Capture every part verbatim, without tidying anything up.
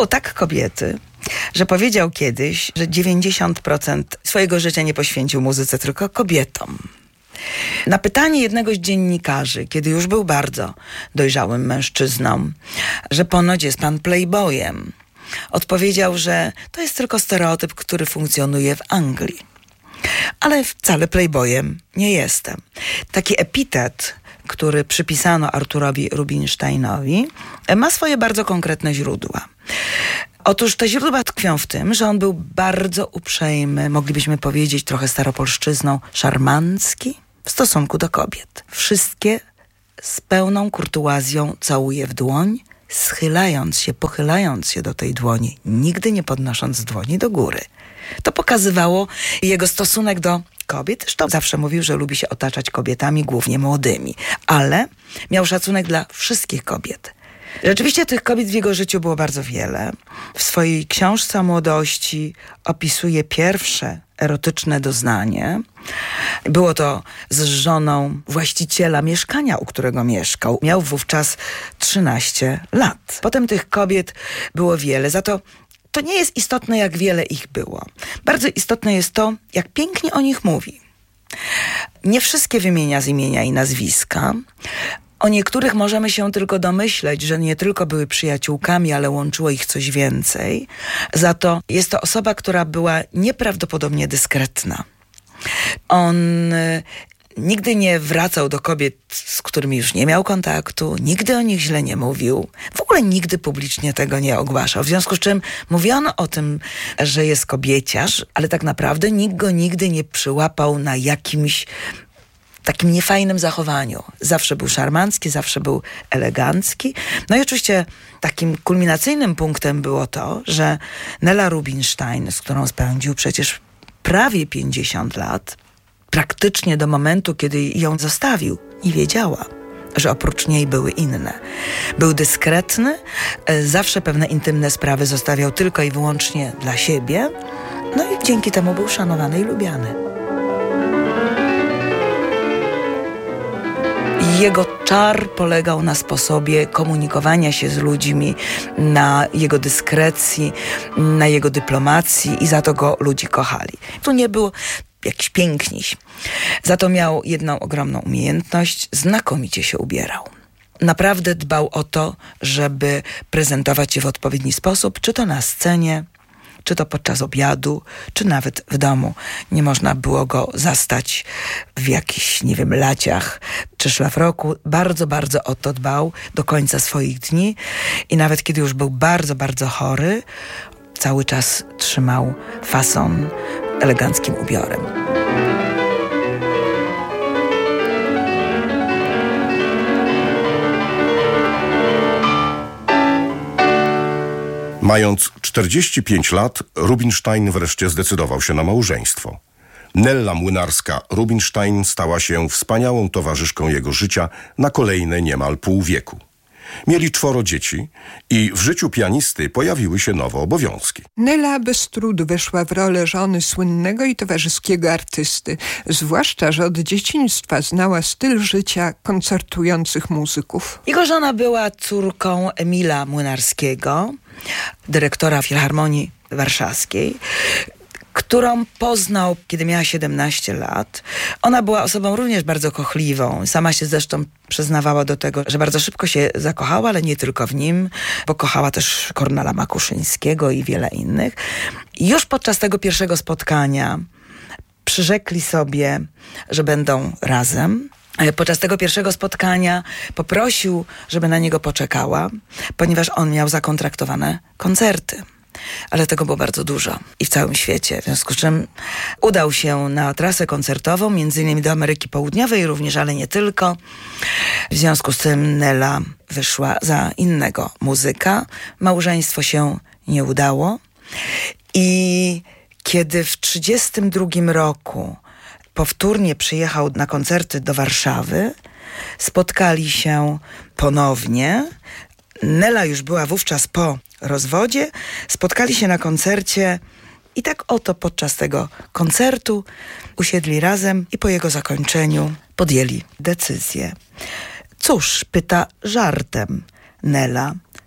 Kochał tak kobiety, że powiedział kiedyś, że dziewięćdziesiąt procent swojego życia nie poświęcił muzyce, tylko kobietom. Na pytanie jednego z dziennikarzy, kiedy już był bardzo dojrzałym mężczyzną, że ponoć jest pan playboyem, odpowiedział, że to jest tylko stereotyp, który funkcjonuje w Anglii. Ale wcale playboyem nie jestem. Taki epitet, który przypisano Arturowi Rubinsteinowi, ma swoje bardzo konkretne źródła. Otóż te źródła tkwią w tym, że on był bardzo uprzejmy, moglibyśmy powiedzieć trochę staropolszczyzną, szarmancki w stosunku do kobiet. Wszystkie z pełną kurtuazją całuje w dłoń, schylając się, pochylając się do tej dłoni, nigdy nie podnosząc dłoni do góry. To pokazywało jego stosunek do kobiet. Zresztą zawsze mówił, że lubi się otaczać kobietami, głównie młodymi, ale miał szacunek dla wszystkich kobiet. Rzeczywiście tych kobiet w jego życiu było bardzo wiele. W swojej książce o młodości opisuje pierwsze erotyczne doznanie. Było to z żoną właściciela mieszkania, u którego mieszkał. Miał wówczas trzynaście lat. Potem tych kobiet było wiele, za to to nie jest istotne, jak wiele ich było. Bardzo istotne jest to, jak pięknie o nich mówi. Nie wszystkie wymienia z imienia i nazwiska. O niektórych możemy się tylko domyśleć, że nie tylko były przyjaciółkami, ale łączyło ich coś więcej. Za to jest to osoba, która była nieprawdopodobnie dyskretna. On nigdy nie wracał do kobiet, z którymi już nie miał kontaktu, nigdy o nich źle nie mówił. W ogóle nigdy publicznie tego nie ogłaszał. W związku z czym mówiono o tym, że jest kobieciarz, ale tak naprawdę nikt go nigdy nie przyłapał na jakimś takim niefajnym zachowaniu. Zawsze był szarmancki, zawsze był elegancki. No i oczywiście takim kulminacyjnym punktem było to, że Nela Rubinstein, z którą spędził przecież prawie pięćdziesiąt lat, praktycznie do momentu, kiedy ją zostawił, nie wiedziała, że oprócz niej były inne. Był dyskretny, zawsze pewne intymne sprawy zostawiał tylko i wyłącznie dla siebie, no i dzięki temu był szanowany i lubiany. Jego czar polegał na sposobie komunikowania się z ludźmi, na jego dyskrecji, na jego dyplomacji i za to go ludzie kochali. Tu nie było jakiś piękniś. Za to miał jedną ogromną umiejętność, znakomicie się ubierał. Naprawdę dbał o to, żeby prezentować się w odpowiedni sposób, czy to na scenie, czy to podczas obiadu, czy nawet w domu. Nie można było go zastać w jakichś, nie wiem, laciach czy szlafroku. Bardzo, bardzo o to dbał do końca swoich dni i nawet kiedy już był bardzo, bardzo chory, cały czas trzymał fason eleganckim ubiorem. Mając czterdzieści pięć lat, Rubinstein wreszcie zdecydował się na małżeństwo. Nella Młynarska-Rubinstein stała się wspaniałą towarzyszką jego życia na kolejne niemal pół wieku. Mieli czworo dzieci i w życiu pianisty pojawiły się nowe obowiązki. Nela bez trudu weszła w rolę żony słynnego i towarzyskiego artysty, zwłaszcza, że od dzieciństwa znała styl życia koncertujących muzyków. Jego żona była córką Emila Młynarskiego, dyrektora Filharmonii Warszawskiej, którą poznał, kiedy miała siedemnaście lat. Ona była osobą również bardzo kochliwą. Sama się zresztą przyznawała do tego, że bardzo szybko się zakochała, ale nie tylko w nim, bo kochała też Kornela Makuszyńskiego i wiele innych. I już podczas tego pierwszego spotkania przyrzekli sobie, że będą razem. Podczas tego pierwszego spotkania poprosił, żeby na niego poczekała, ponieważ on miał zakontraktowane koncerty. Ale tego było bardzo dużo i w całym świecie. W związku z czym udał się na trasę koncertową, między innymi do Ameryki Południowej również, ale nie tylko. W związku z tym Nela wyszła za innego muzyka. Małżeństwo się nie udało. I kiedy w trzydziestym drugim roku powtórnie przyjechał na koncerty do Warszawy, spotkali się ponownie. Nela już była wówczas po rozwodzie, spotkali się na koncercie i tak oto podczas tego koncertu usiedli razem i po jego zakończeniu podjęli decyzję. Cóż, pyta żartem Nela,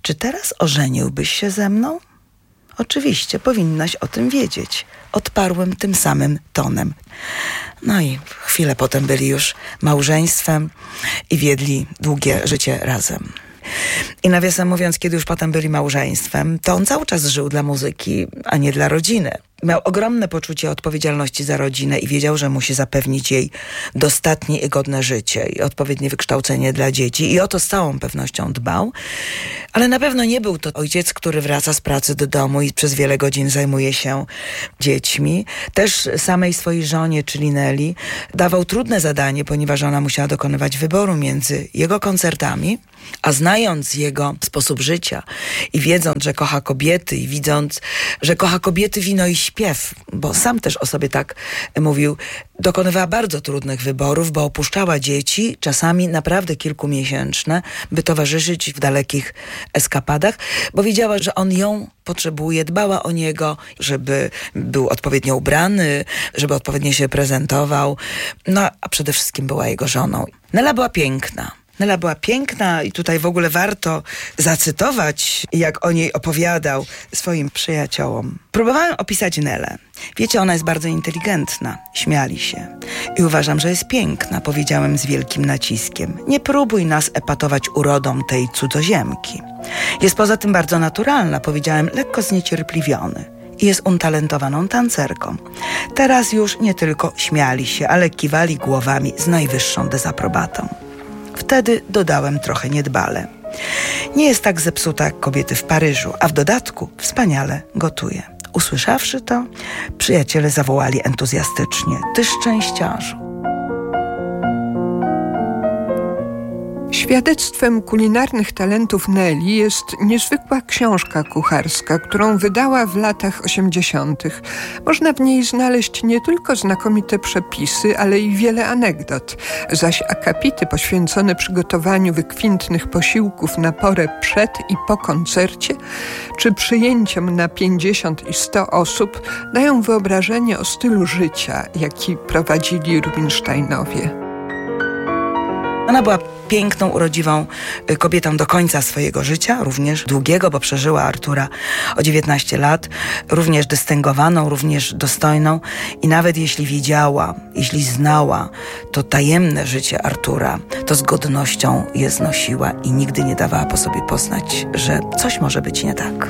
czy teraz ożeniłbyś się ze mną? Oczywiście, powinnaś o tym wiedzieć. Odparłem tym samym tonem. No i chwilę potem byli już małżeństwem i wiedli długie życie razem. I nawiasem mówiąc, kiedy już potem byli małżeństwem, to on cały czas żył dla muzyki, a nie dla rodziny. Miał ogromne poczucie odpowiedzialności za rodzinę i wiedział, że musi zapewnić jej dostatnie i godne życie i odpowiednie wykształcenie dla dzieci. I o to z całą pewnością dbał. Ale na pewno nie był to ojciec, który wraca z pracy do domu i przez wiele godzin zajmuje się dziećmi. Też samej swojej żonie, czyli Nelly, dawał trudne zadanie, ponieważ ona musiała dokonywać wyboru między jego koncertami, a znając jego sposób życia i wiedząc, że kocha kobiety i widząc, że kocha kobiety, wino i śpiew, bo sam też o sobie tak mówił, dokonywała bardzo trudnych wyborów, bo opuszczała dzieci, czasami naprawdę kilkumiesięczne, by towarzyszyć w dalekich eskapadach, bo wiedziała, że on ją potrzebuje, dbała o niego, żeby był odpowiednio ubrany, żeby odpowiednio się prezentował, no a przede wszystkim była jego żoną. Nela była piękna. Nela była piękna i tutaj w ogóle warto zacytować, jak o niej opowiadał swoim przyjaciołom. Próbowałem opisać Nelę. Wiecie, ona jest bardzo inteligentna. Śmiali się. I uważam, że jest piękna, powiedziałem z wielkim naciskiem. Nie próbuj nas epatować urodą tej cudzoziemki. Jest poza tym bardzo naturalna, powiedziałem lekko zniecierpliwiony. I jest utalentowaną tancerką. Teraz już nie tylko śmiali się, ale kiwali głowami z najwyższą dezaprobatą. Wtedy dodałem trochę niedbale. Nie jest tak zepsuta jak kobiety w Paryżu, a w dodatku wspaniale gotuje. Usłyszawszy to, przyjaciele zawołali entuzjastycznie: ty szczęściarzu. Świadectwem kulinarnych talentów Nelly jest niezwykła książka kucharska, którą wydała w latach osiemdziesiątych. Można w niej znaleźć nie tylko znakomite przepisy, ale i wiele anegdot, zaś akapity poświęcone przygotowaniu wykwintnych posiłków na porę przed i po koncercie, czy przyjęciom na pięćdziesiąt i sto osób dają wyobrażenie o stylu życia, jaki prowadzili Rubinsteinowie. Ona była piękną, urodziwą kobietą do końca swojego życia, również długiego, bo przeżyła Artura o dziewiętnaście lat, również dystyngowaną, również dostojną i nawet jeśli wiedziała, jeśli znała to tajemne życie Artura, to z godnością je znosiła i nigdy nie dawała po sobie poznać, że coś może być nie tak.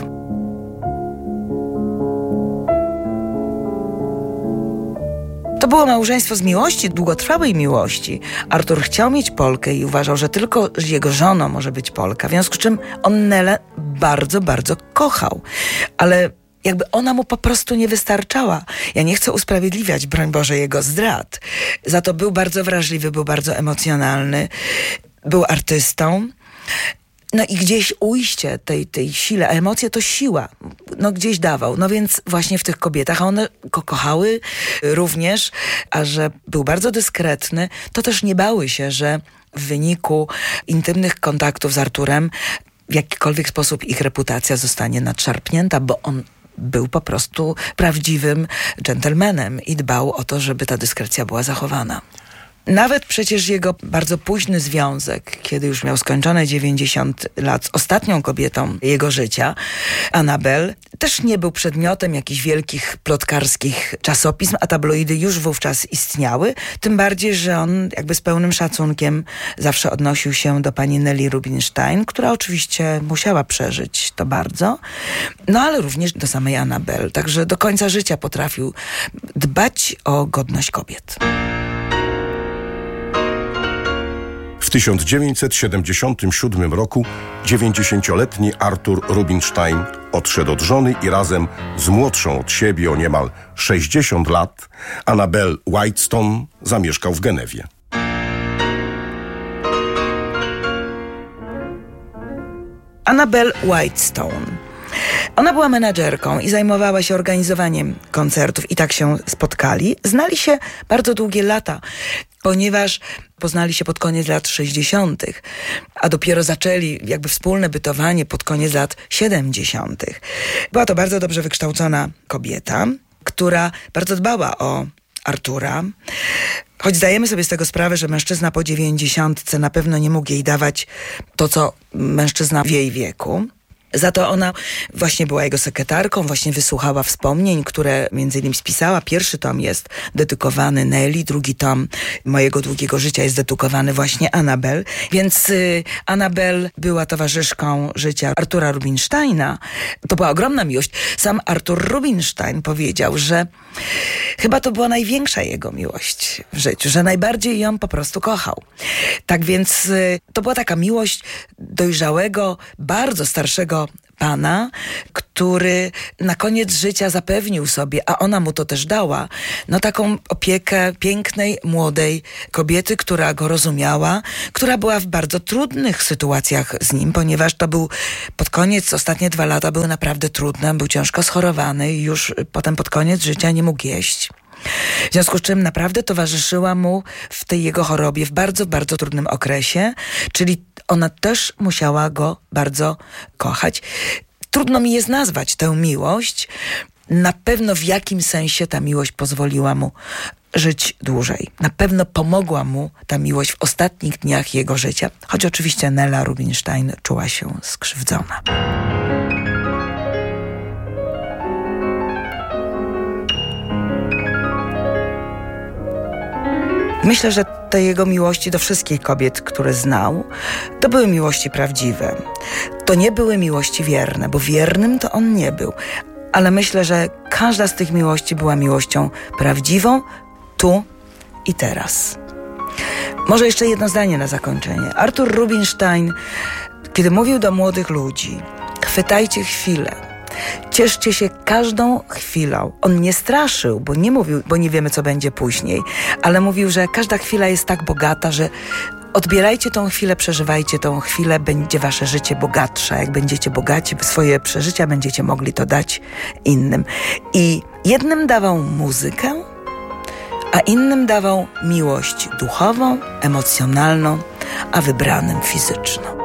To było małżeństwo z miłości, długotrwałej miłości. Artur chciał mieć Polkę i uważał, że tylko jego żoną może być Polka, w związku z czym on Nelę bardzo, bardzo kochał. Ale jakby ona mu po prostu nie wystarczała. Ja nie chcę usprawiedliwiać, broń Boże, jego zdrad. Za to był bardzo wrażliwy, był bardzo emocjonalny, był artystą. No i gdzieś ujście tej, tej sile, a emocje to siła, no gdzieś dawał. No więc właśnie w tych kobietach, a one go kochały również, a że był bardzo dyskretny, to też nie bały się, że w wyniku intymnych kontaktów z Arturem w jakikolwiek sposób ich reputacja zostanie nadszarpnięta, bo on był po prostu prawdziwym dżentelmenem i dbał o to, żeby ta dyskrecja była zachowana. Nawet przecież jego bardzo późny związek, kiedy już miał skończone dziewięćdziesiąt lat z ostatnią kobietą jego życia, Annabel, też nie był przedmiotem jakichś wielkich plotkarskich czasopism, a tabloidy już wówczas istniały. Tym bardziej, że on jakby z pełnym szacunkiem zawsze odnosił się do pani Nelly Rubinstein, która oczywiście musiała przeżyć to bardzo, no ale również do samej Annabel. Także do końca życia potrafił dbać o godność kobiet. W tysiąc dziewięćset siedemdziesiątym siódmym roku dziewięćdziesięcioletni Artur Rubinstein odszedł od żony i razem z młodszą od siebie o niemal sześćdziesiąt lat, Annabel Whitestone, zamieszkał w Genewie. Annabel Whitestone. Ona była menadżerką i zajmowała się organizowaniem koncertów i tak się spotkali. Znali się bardzo długie lata, ponieważ poznali się pod koniec lat sześćdziesiątych, a dopiero zaczęli jakby wspólne bytowanie pod koniec lat siedemdziesiątych. Była to bardzo dobrze wykształcona kobieta, która bardzo dbała o Artura. Choć zdajemy sobie z tego sprawę, że mężczyzna po dziewięćdziesiątce na pewno nie mógł jej dawać to, co mężczyzna w jej wieku. Za to ona właśnie była jego sekretarką, właśnie wysłuchała wspomnień, które między innymi spisała. Pierwszy tom jest dedykowany Nelly, drugi tom Mojego długiego życia jest dedykowany właśnie Annabel. Więc y, Annabel była towarzyszką życia Artura Rubinsteina. To była ogromna miłość. Sam Artur Rubinstein powiedział, że chyba to była największa jego miłość w życiu, że najbardziej ją po prostu kochał. Tak więc y, to była taka miłość dojrzałego, bardzo starszego pana, który na koniec życia zapewnił sobie, a ona mu to też dała, no taką opiekę pięknej, młodej kobiety, która go rozumiała, która była w bardzo trudnych sytuacjach z nim, ponieważ to był pod koniec, ostatnie dwa lata były naprawdę trudne, był ciężko schorowany i już potem pod koniec życia nie mógł jeść. W związku z czym naprawdę towarzyszyła mu w tej jego chorobie w bardzo, bardzo trudnym okresie, czyli ona też musiała go bardzo kochać. Trudno mi jest nazwać tę miłość. Na pewno w jakim sensie ta miłość pozwoliła mu żyć dłużej. Na pewno pomogła mu ta miłość w ostatnich dniach jego życia, choć oczywiście Nella Rubinstein czuła się skrzywdzona. Myślę, że te jego miłości do wszystkich kobiet, które znał, to były miłości prawdziwe. To nie były miłości wierne, bo wiernym to on nie był. Ale myślę, że każda z tych miłości była miłością prawdziwą, tu i teraz. Może jeszcze jedno zdanie na zakończenie. Artur Rubinstein, kiedy mówił do młodych ludzi, chwytajcie chwilę. Cieszcie się każdą chwilą. On nie straszył, bo nie mówił, bo nie wiemy, co będzie później, ale mówił, że każda chwila jest tak bogata, że odbierajcie tą chwilę, przeżywajcie tą chwilę, będzie wasze życie bogatsze. Jak będziecie bogaci, swoje przeżycia będziecie mogli to dać innym. I jednym dawał muzykę, a innym dawał miłość duchową, emocjonalną, a wybranym fizyczną.